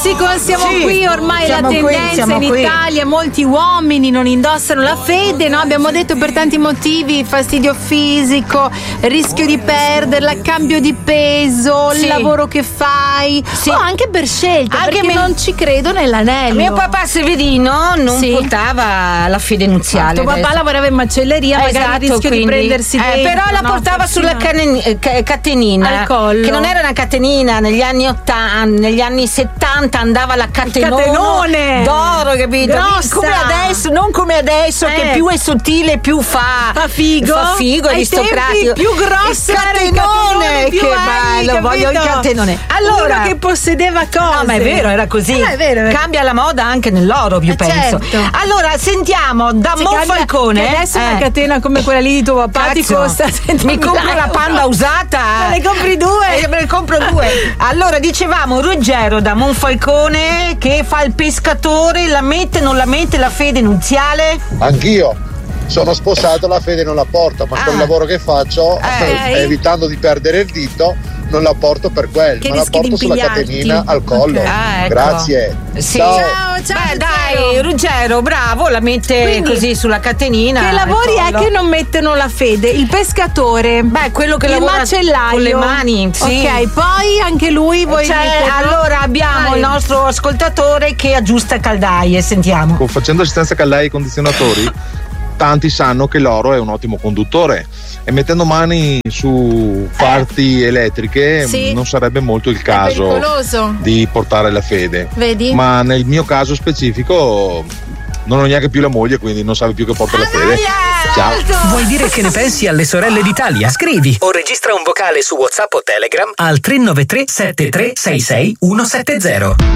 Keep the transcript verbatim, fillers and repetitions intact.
classico, siamo Sì, qui, ormai la siamo qui, tendenza siamo in qui. Italia, molti uomini non indossano la fede, no? Abbiamo detto per tanti motivi: fastidio fisico, rischio di perderla, cambio di peso, Sì. il lavoro che fai, Sì. o anche per scelta, Anche perché me- non ci credo nell'anello. Mio papà Severino non Sì. portava la fede nuziale. Tuo papà adesso. lavorava in macelleria, magari Esatto, il rischio quindi, di prendersi eh, dentro, però la no? portava Farsi sulla male. cane- eh, ca- catenina Al collo. che non era una catenina negli anni ottanta, negli anni settanta andava la catenone, catenone. d'oro, capito? Grossa. Come adesso, non come adesso Eh. che più è sottile più fa Fa figo. fa figo, Ai aristocratico. tempi più grosso il era il catenone, catenone, più che hai, bello, voglio il capito? catenone. Allora, Uno che possedeva cose. no, ma è vero, era così. Eh, è vero, è vero. Cambia la moda anche nell'oro, più Eh, penso. certo. Allora, sentiamo da Sì, Monfalcone. che adesso eh. una catena come quella lì di tuo papà ti Cazzo, costa mi compro la Panda usata. Me ne compri due? Eh, me ne compro due. Allora, dicevamo Ruggero da Monfalcone che fa il pescatore, la mette, non la mette la fede nuziale? Anch'io sono sposato, la fede non la porto, ma Ah. col lavoro che faccio, Eh. evitando di perdere il dito, non la porto per quello, Che ma la rischi di porto sulla impigliarti. catenina al collo. Ok. Ah, ecco. Grazie. Sì. Ciao. Ciao, ciao. Beh, dai, Ruggero. Ruggero, bravo, la mette Quindi, così sulla catenina. Che al lavori è collo. che non mettono la fede? Il pescatore. Beh, quello che il lavora macellaio con le mani, sì. Ok, poi anche lui vuoi Cioè, metterlo? allora abbiamo Vai. il nostro ascoltatore che aggiusta caldaie, sentiamo. Con- Facendo assistenza caldaie e condizionatori, tanti sanno che l'oro è un ottimo conduttore e mettendo mani su parti elettriche Sì. non sarebbe molto il È caso pericoloso. di portare la fede. Vedi? Ma nel mio caso specifico non ho neanche più la moglie, quindi non sape più che porta la fede. Ciao. Vuoi dire che ne pensi alle sorelle d'Italia? Scrivi o registra un vocale su WhatsApp o Telegram al tre nove tre sette tre sei sei uno sette zero.